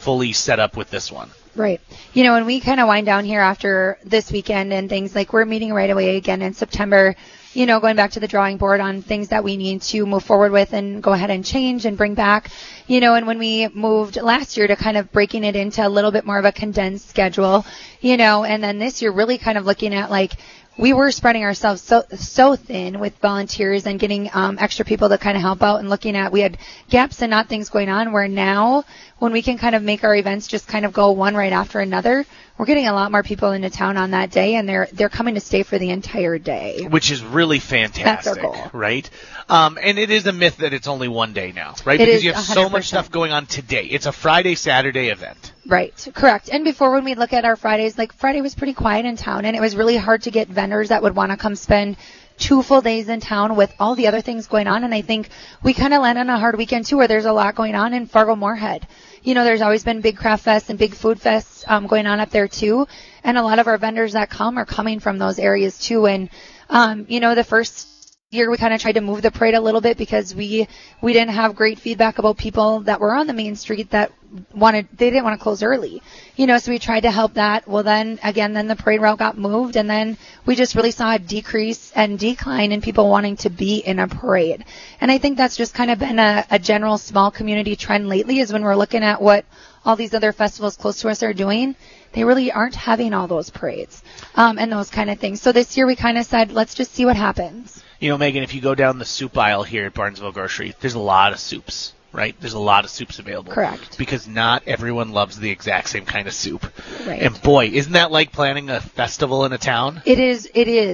fully set up with this one. Right. When we kind of wind down here after this weekend and things, like we're meeting right away again in September, going back to the drawing board on things that we need to move forward with and go ahead and change and bring back, and when we moved last year to kind of breaking it into a little bit more of a condensed schedule, and then this year really kind of looking at like, we were spreading ourselves so thin with volunteers and getting extra people to kind of help out and looking at, we had gaps and not things going on, where now when we can kind of make our events just kind of go one right after another, we're getting a lot more people into town on that day, and they're coming to stay for the entire day. Which is really fantastic. That's our goal. Right? And it is a myth that it's only one day now, right? Because you have 100%. So much stuff going on today. It's a Friday, Saturday event. Right, correct. And before, when we look at our Fridays, like Friday was pretty quiet in town, and it was really hard to get vendors that would want to come spend 2 full days in town with all the other things going on. And I think we kind of land on a hard weekend too, where there's a lot going on in Fargo-Moorhead. There's always been big craft fests and big food fests going on up there too. And a lot of our vendors that come are coming from those areas too. And, the first year we kind of tried to move the parade a little bit because we didn't have great feedback about people that were on the main street that they didn't want to close early, so we tried to help that. Well, then the parade route got moved, and then we just really saw a decrease and decline in people wanting to be in a parade. And I think that's just kind of been a general small community trend lately, is when we're looking at what all these other festivals close to us are doing, they really aren't having all those parades, and those kind of things. So this year we kind of said, let's just see what happens. Megan, if you go down the soup aisle here at Barnesville Grocery, there's a lot of soups, right? There's a lot of soups available. Correct. Because not everyone loves the exact same kind of soup. Right. And boy, isn't that like planning a festival in a town? It is.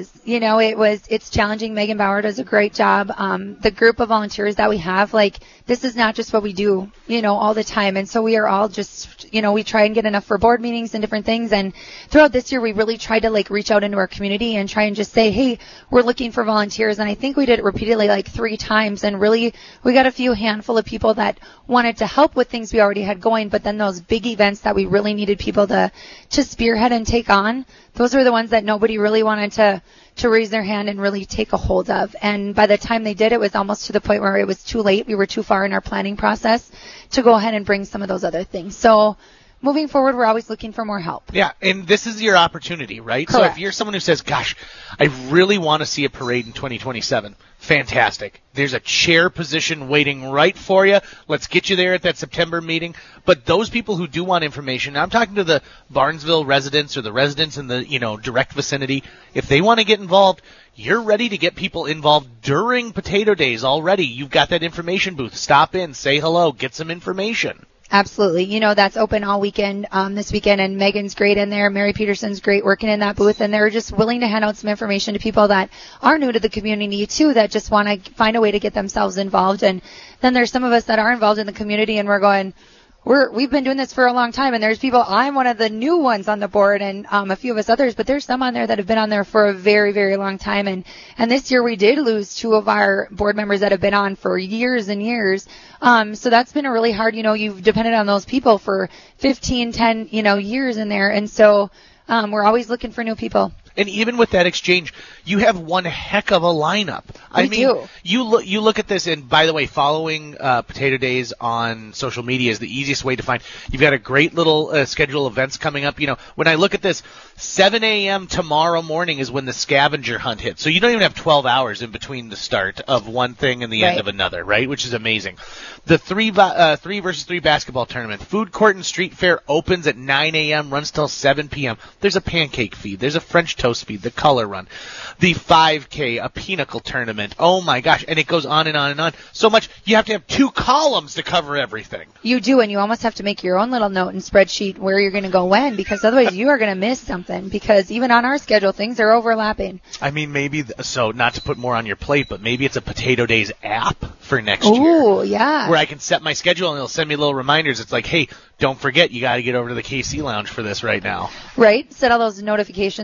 It's challenging. Megan Bauer does a great job. The group of volunteers that we have, this is not just what we do, all the time. And so we are all just, we try and get enough for board meetings and different things. And throughout this year, we really tried to reach out into our community and try and just say, hey, we're looking for volunteers. And I think we did it repeatedly 3 times. And really, we got a handful of people that wanted to help with things we already had going. But then those big events that we really needed people to spearhead and take on, those were the ones that nobody really wanted to raise their hand and really take a hold of. And by the time they did, it was almost to the point where it was too late. We were too far in our planning process to go ahead and bring some of those other things. So moving forward, we're always looking for more help. Yeah, and this is your opportunity, right? Correct. So if you're someone who says, gosh, I really want to see a parade in 2027, fantastic. There's a chair position waiting right for you. Let's get you there at that September meeting. But those people who do want information, I'm talking to the Barnesville residents or the residents in the, direct vicinity. If they want to get involved, you're ready to get people involved during Potato Days already. You've got that information booth. Stop in, say hello, get some information. Absolutely. That's open all weekend, this weekend, and Megan's great in there. Mary Peterson's great working in that booth, and they're just willing to hand out some information to people that are new to the community too, that just want to find a way to get themselves involved. And then there's some of us that are involved in the community, and we're going, we've been doing this for a long time, and there's people, I'm one of the new ones on the board, and a few of us others, but there's some on there that have been on there for a very, very long time. And this year we did lose 2 of our board members that have been on for years and years. So that's been a really hard, you've depended on those people for 15, 10, years in there. And so, we're always looking for new people. And even with that exchange, you have one heck of a lineup. We do. You look at this, and by the way, following Potato Days on social media is the easiest way to find. You've got a great little schedule of events coming up. When I look at this, 7 a.m. tomorrow morning is when the scavenger hunt hits. So you don't even have 12 hours in between the start of one thing and the end of another, right? Which is amazing. The 3 versus 3 basketball tournament. Food court and street fair opens at 9 a.m., runs till 7 p.m. There's a pancake feed. There's a French toast feed, the color run. The 5K, a pinnacle tournament. Oh my gosh. And it goes on and on and on. So much, you have to have 2 columns to cover everything. You do, and you almost have to make your own little note and spreadsheet where you're going to go when, because otherwise you are going to miss something, because even on our schedule, things are overlapping. I mean, maybe, so not to put more on your plate, but maybe it's a Potato Days app for next year. Ooh, yeah. Where I can set my schedule and it'll send me little reminders. It's like, hey, don't forget, you got to get over to the KC Lounge for this right now. Right. Set all those notifications and reminders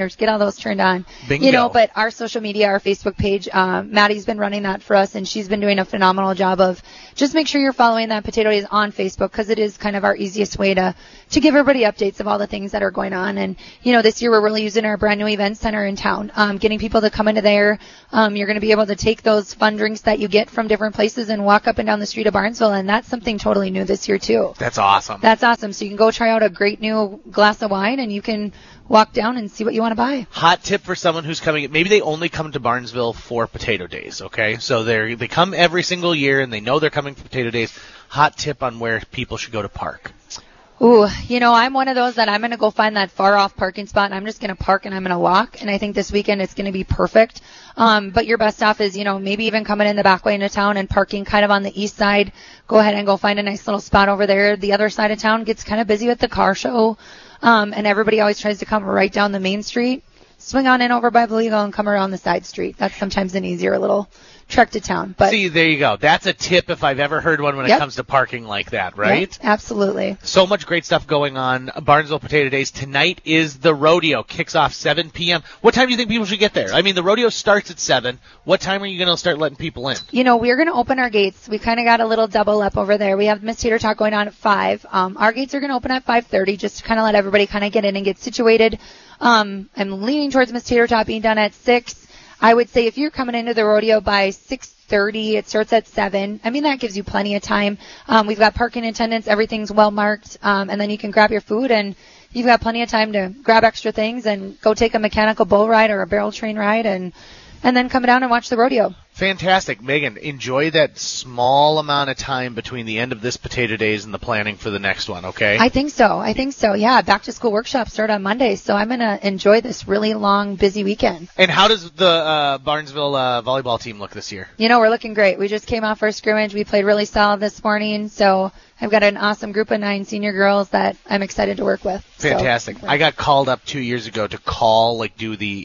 alerts, get all those turned on. Bingo. But our social media, our Facebook page, Maddie's been running that for us, and she's been doing a phenomenal job of just make sure you're following that Potato Days on Facebook, because it is kind of our easiest way to give everybody updates of all the things that are going on. And, this year we're really using our brand new event center in town, getting people to come into there. You're going to be able to take those fun drinks that you get from different places and walk up and down the street of Barnesville, and that's something totally new this year too. That's awesome. That's awesome. So you can go try out a great new glass of wine, and you can walk down and see what you want to buy. Hot tip for someone who's coming. Maybe they only come to Barnesville for Potato Days, okay? So they come every single year, and they know they're coming for Potato Days. Hot tip on where people should go to park. Ooh, I'm one of those that I'm going to go find that far off parking spot, and I'm just going to park and I'm going to walk. And I think this weekend it's going to be perfect. But your best off is, maybe even coming in the back way into town and parking kind of on the east side. Go ahead and go find a nice little spot over there. The other side of town gets kind of busy with the car show. And everybody always tries to come right down the main street. Swing on in over by Blue Eagle and come around the side street. That's sometimes an easier little trek to town. But see, there you go. That's a tip if I've ever heard one when it comes to parking like that, right? Yep, absolutely. So much great stuff going on. Barnesville Potato Days. Tonight is the rodeo. Kicks off 7 p.m. What time do you think people should get there? I mean, the rodeo starts at 7. What time are you going to start letting people in? We're going to open our gates. We kind of got a little double up over there. We have Miss Tater Talk going on at 5. Our gates are going to open at 5:30 just to kind of let everybody kind of get in and get situated. I'm leaning towards Miss Tater Tot being done at 6. I would say if you're coming into the rodeo by 6:30, it starts at 7. I mean, that gives you plenty of time. We've got parking attendants. Everything's well marked. And then you can grab your food, and you've got plenty of time to grab extra things and go take a mechanical bull ride or a barrel train ride and then come down and watch the rodeo. Fantastic. Megan, enjoy that small amount of time between the end of this Potato Days and the planning for the next one, okay? I think so. Yeah, back to school workshops start on Monday, so I'm going to enjoy this really long, busy weekend. And how does the Barnesville volleyball team look this year? We're looking great. We just came off our scrimmage. We played really solid this morning, so I've got an awesome group of 9 senior girls that I'm excited to work with. Fantastic. I got called up 2 years ago to do the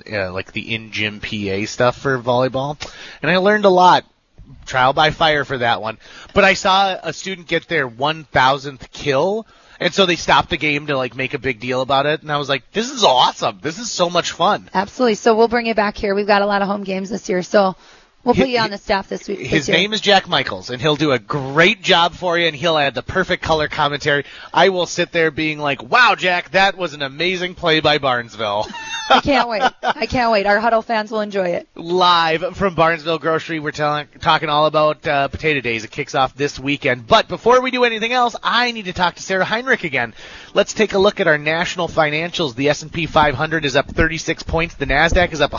in-gym PA stuff for volleyball. And I learned a lot. Trial by fire for that one. But I saw a student get their 1,000th kill, and so they stopped the game to make a big deal about it. And I was like, this is awesome. This is so much fun. Absolutely. So we'll bring it back here. We've got a lot of home games this year, so we'll put you on the staff this week. His name is Jack Michaels, and he'll do a great job for you, and he'll add the perfect color commentary. I will sit there being like, wow, Jack, that was an amazing play by Barnesville. I can't wait. Our Huddle fans will enjoy it. Live from Barnesville Grocery, we're talking all about Potato Days. It kicks off this weekend. But before we do anything else, I need to talk to Sarah Heinrich again. Let's take a look at our national financials. The S&P 500 is up 36 points. The NASDAQ is up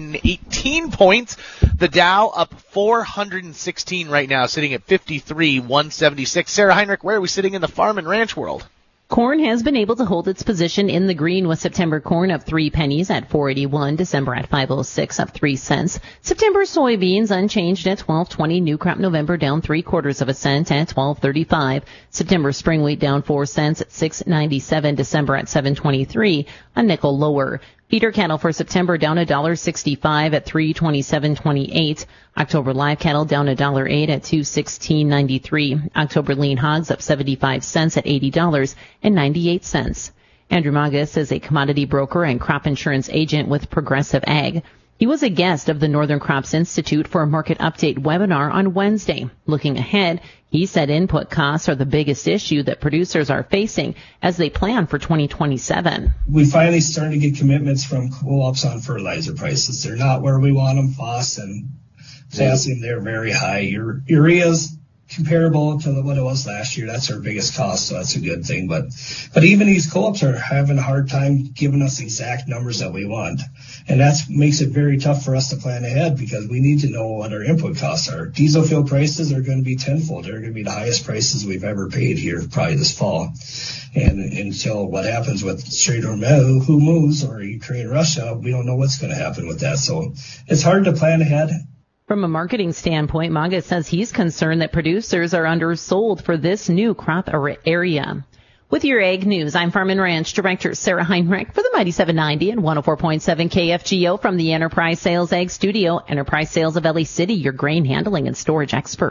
118 points. The Dow up 416 right now, sitting at 53,176. Sarah Heinrich, where are we sitting in the farm and ranch world? Corn has been able to hold its position in the green, with September corn up 3 pennies at $4.81, December at $5.06, up 3 cents. September soybeans unchanged at $12.20, new crop November down 3/4 cent at $12.35. September spring wheat down 4 cents at $6.97, December at $7.23, a nickel lower. Feeder cattle for September down $1.65 at $327.28. October live cattle down $1.08 at $216.93. October lean hogs up 75 cents at $80.98. Andrew Magas is a commodity broker and crop insurance agent with Progressive Ag. He was a guest of the Northern Crops Institute for a market update webinar on Wednesday. Looking ahead, he said input costs are the biggest issue that producers are facing as they plan for 2027. We finally started to get commitments from co-ops on fertilizer prices. They're not where we want them. Phos and potassium, they're very high. Urea's comparable to what it was last year. That's our biggest cost, so that's a good thing. But even these co-ops are having a hard time giving us exact numbers that we want. And that makes it very tough for us to plan ahead because we need to know what our input costs are. Diesel fuel prices are going to be tenfold. They're going to be the highest prices we've ever paid here probably this fall. And until what happens with Strait of Hormuz, who moves, or Ukraine, Russia, we don't know what's going to happen with that. So it's hard to plan ahead. From a marketing standpoint, Maga says he's concerned that producers are undersold for this new crop area. With your ag news, I'm Farm and Ranch Director Sarah Heinrich for the Mighty 790 and 104.7 KFGO from the Enterprise Sales Ag Studio. Enterprise Sales of LA City, your grain handling and storage experts.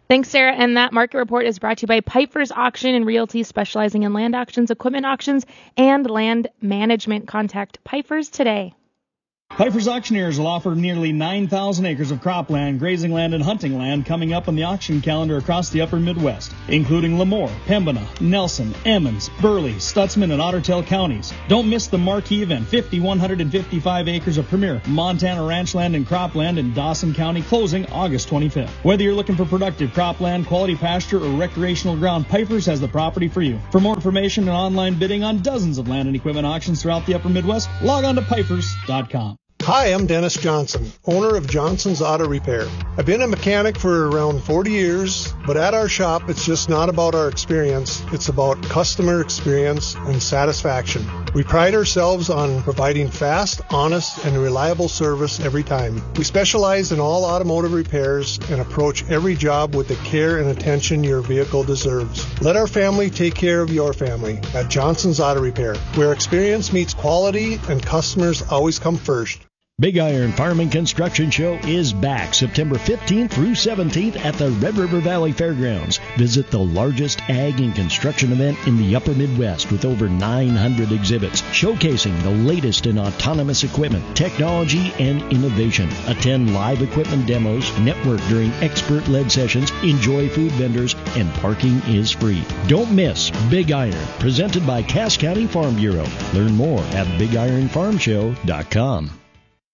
Thanks, Sarah. And that market report is brought to you by Piper's Auction and Realty, specializing in land auctions, equipment auctions, and land management. Contact Piper's today. Piper's Auctioneers will offer nearly 9,000 acres of cropland, grazing land, and hunting land coming up on the auction calendar across the upper Midwest, including Lemoore, Pembina, Nelson, Emmons, Burley, Stutzman, and Ottertail counties. Don't miss the marquee event, 5,155 acres of premier Montana ranch land and cropland in Dawson County, closing August 25th. Whether you're looking for productive cropland, quality pasture, or recreational ground, Piper's has the property for you. For more information and online bidding on dozens of land and equipment auctions throughout the upper Midwest, log on to Pipers.com. Hi, I'm Dennis Johnson, owner of Johnson's Auto Repair. I've been a mechanic for around 40 years, but at our shop, it's just not about our experience. It's about customer experience and satisfaction. We pride ourselves on providing fast, honest, and reliable service every time. We specialize in all automotive repairs and approach every job with the care and attention your vehicle deserves. Let our family take care of your family at Johnson's Auto Repair, where experience meets quality and customers always come first. Big Iron Farm and Construction Show is back September 15th through 17th at the Red River Valley Fairgrounds. Visit the largest ag and construction event in the upper Midwest with over 900 exhibits showcasing the latest in autonomous equipment, technology, and innovation. Attend live equipment demos, network during expert-led sessions, enjoy food vendors, and parking is free. Don't miss Big Iron, presented by Cass County Farm Bureau. Learn more at BigIronFarmShow.com.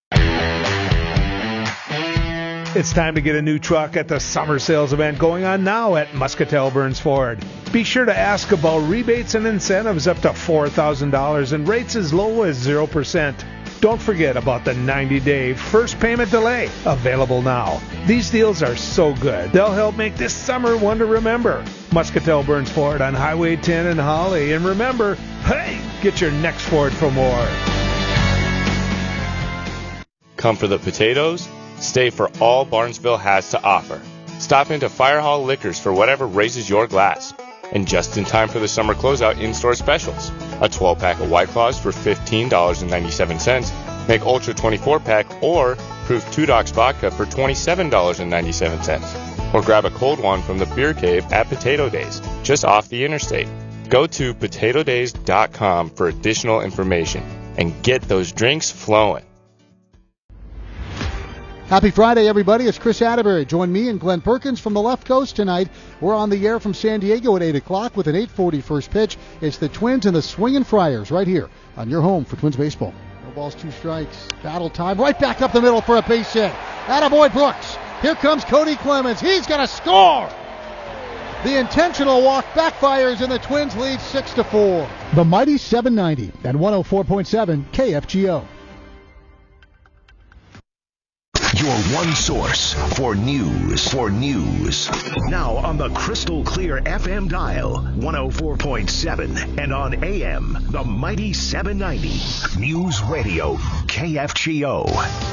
It's time to get a new truck at the summer sales event going on now at Muscatel Burns Ford. Be sure to ask about rebates and incentives up to $4,000 and rates as low as 0%. Don't forget about the 90-day first payment delay, available now. These deals are so good, they'll help make this summer one to remember. Muscatel Burns Ford on Highway 10 in Holly. And remember, hey, get your next Ford for more. Come for the potatoes? Stay for all Barnesville has to offer. Stop into Fire Hall Liquors for whatever raises your glass. And just in time for the summer closeout in-store specials. A 12-pack of White Claws for $15.97. Make Ultra 24-pack or Proof 2 Docs Vodka for $27.97. Or grab a cold one from the Beer Cave at Potato Days, just off the interstate. Go to potatodays.com for additional information and get those drinks flowing. Happy Friday, everybody. It's Chris Atterbury. Join me and Glenn Perkins from the left coast tonight. We're on the air from San Diego at 8 o'clock with an 8:40 first pitch. It's the Twins and the Swingin' Friars right here on your home for Twins baseball. No balls, 2 strikes. Battle time. Right back up the middle for a base hit. Attaboy Brooks. Here comes Cody Clemens. He's going to score. The intentional walk backfires and the Twins lead 6-4. The mighty 790 and 104.7 KFGO. Your one source for news. Now on the crystal clear FM dial, 104.7, and on AM, the mighty 790. News Radio, KFGO.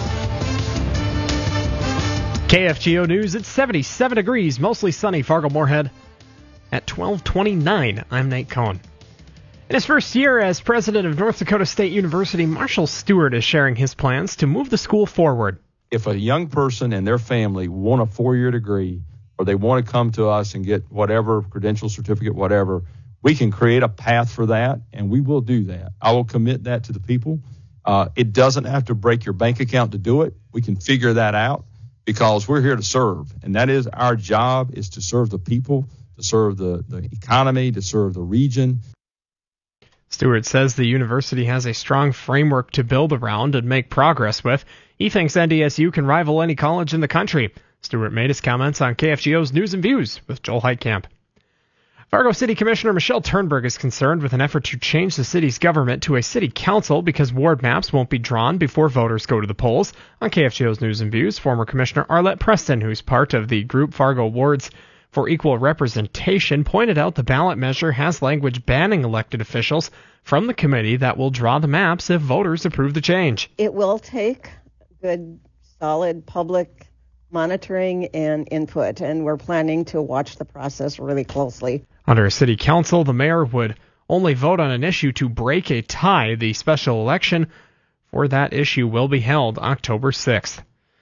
KFGO News, it's 77 degrees, mostly sunny, Fargo-Moorhead at 12:29. I'm Nate Cohn. In his first year as president of North Dakota State University, Marshall Stewart is sharing his plans to move the school forward. If a young person and their family want a 4-year degree, or they want to come to us and get whatever, credential, certificate, whatever, we can create a path for that, and we will do that. I will commit that to the people. It doesn't have to break your bank account to do it. We can figure that out because we're here to serve, and that is our job, is to serve the people, to serve the economy, to serve the region. Stewart says the university has a strong framework to build around and make progress with. He thinks NDSU can rival any college in the country. Stewart made his comments on KFGO's News and Views with Joel Heitkamp. Fargo City Commissioner Michelle Turnberg is concerned with an effort to change the city's government to a city council because ward maps won't be drawn before voters go to the polls. On KFGO's News and Views, former Commissioner Arlette Preston, who's part of the group Fargo Wards for Equal Representation, pointed out the ballot measure has language banning elected officials from the committee that will draw the maps if voters approve the change. It will take good, solid public monitoring and input, and we're planning to watch the process really closely. Under a city council, the mayor would only vote on an issue to break a tie. The special election for that issue will be held October 6th.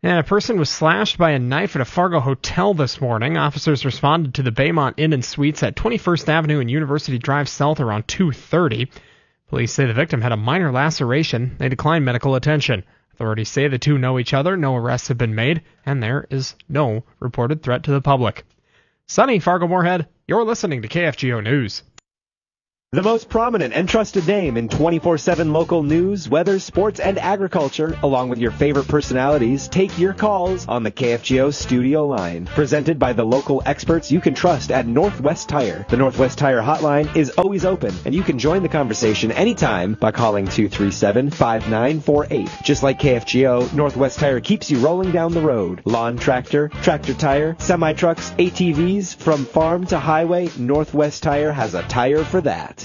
And a person was slashed by a knife at a Fargo hotel this morning. Officers responded to the Baymont Inn and Suites at 21st Avenue and University Drive South around 2:30. Police say the victim had a minor laceration. They declined medical attention. Authorities say the two know each other, no arrests have been made, and there is no reported threat to the public. Sunny, Fargo-Moorhead, you're listening to KFGO News. The most prominent and trusted name in 24/7 local news, weather, sports, and agriculture, along with your favorite personalities, take your calls on the KFGO studio line. Presented by the local experts you can trust at Northwest Tire. The Northwest Tire hotline is always open, and you can join the conversation anytime by calling 237-5948. Just like KFGO, Northwest Tire keeps you rolling down the road. Lawn tractor, tractor tire, semi-trucks, ATVs, from farm to highway, Northwest Tire has a tire for that.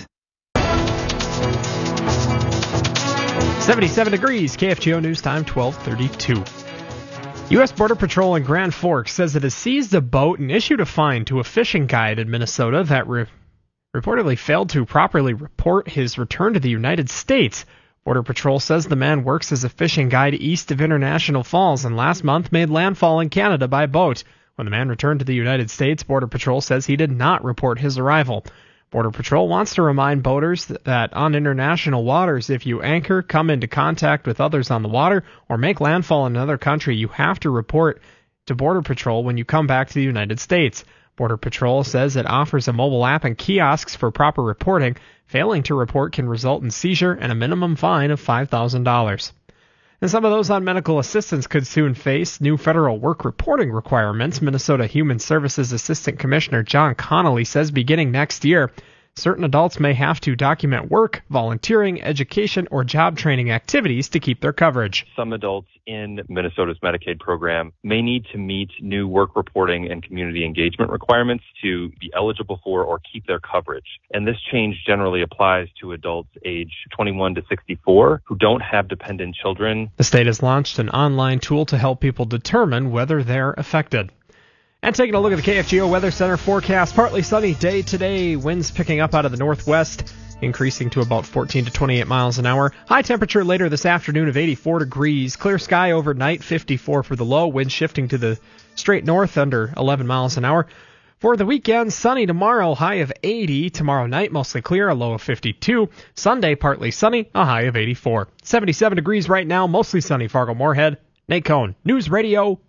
77 degrees, KFGO News Time, 12:32. U.S. Border Patrol in Grand Forks says it has seized a boat and issued a fine to a fishing guide in Minnesota that reportedly failed to properly report his return to the United States. Border Patrol says the man works as a fishing guide east of International Falls and last month made landfall in Canada by boat. When the man returned to the United States, Border Patrol says he did not report his arrival. Border Patrol wants to remind boaters that on international waters, if you anchor, come into contact with others on the water, or make landfall in another country, you have to report to Border Patrol when you come back to the United States. Border Patrol says it offers a mobile app and kiosks for proper reporting. Failing to report can result in seizure and a minimum fine of $5,000. And some of those on medical assistance could soon face new federal work reporting requirements. Minnesota Human Services Assistant Commissioner John Connolly says beginning next year, certain adults may have to document work, volunteering, education, or job training activities to keep their coverage. Some adults in Minnesota's Medicaid program may need to meet new work reporting and community engagement requirements to be eligible for or keep their coverage. And this change generally applies to adults age 21 to 64 who don't have dependent children. The state has launched an online tool to help people determine whether they're affected. And taking a look at the KFGO Weather Center forecast, partly sunny day today, winds picking up out of the northwest, increasing to about 14 to 28 miles an hour. High temperature later this afternoon of 84 degrees. Clear sky overnight, 54 for the low. Wind shifting to the straight north under 11 miles an hour. For the weekend, sunny tomorrow, high of 80. Tomorrow night, mostly clear, a low of 52. Sunday, partly sunny, a high of 84. 77 degrees right now, mostly sunny. Fargo-Moorhead. Nate Cohn, News Radio,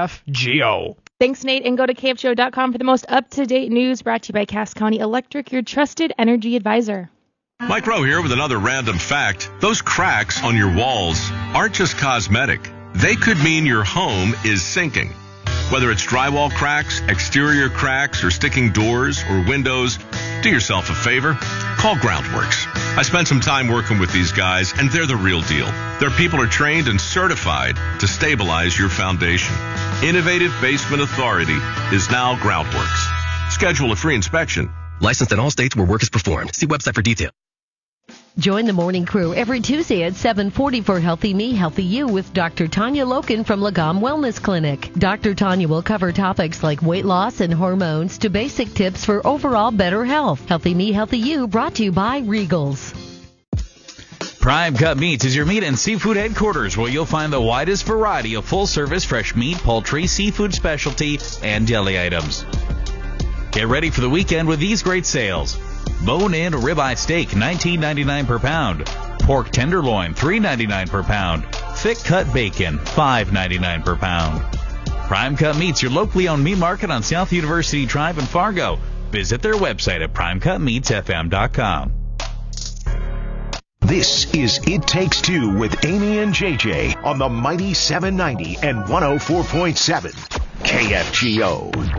KFGO. Thanks, Nate, and go to KFGO.com for the most up-to-date news brought to you by Cass County Electric, your trusted energy advisor. Mike Rowe here with another random fact. Those cracks on your walls aren't just cosmetic. They could mean your home is sinking. Whether it's drywall cracks, exterior cracks, or sticking doors or windows, do yourself a favor. Call Groundworks. I spent some time working with these guys, and they're the real deal. Their people are trained and certified to stabilize your foundation. Innovative Basement Authority is now Groundworks. Schedule a free inspection. Licensed in all states where work is performed. See website for details. Join the morning crew every Tuesday at 7:40 for Healthy Me, Healthy You with Dr. Tanya Loken from Lagom Wellness Clinic. Dr. Tanya will cover topics like weight loss and hormones to basic tips for overall better health. Healthy Me, Healthy You brought to you by Regals. Prime Cut Meats is your meat and seafood headquarters where you'll find the widest variety of full-service fresh meat, poultry, seafood specialty, and deli items. Get ready for the weekend with these great sales. Bone-in ribeye steak, $19.99 per pound. Pork tenderloin, $3.99 per pound. Thick-cut bacon, $5.99 per pound. Prime Cut Meats, your locally owned meat market on South University Drive in Fargo. Visit their website at primecutmeatsfm.com. This is It Takes Two with Amy and JJ on the Mighty 790 and 104.7 KFGO.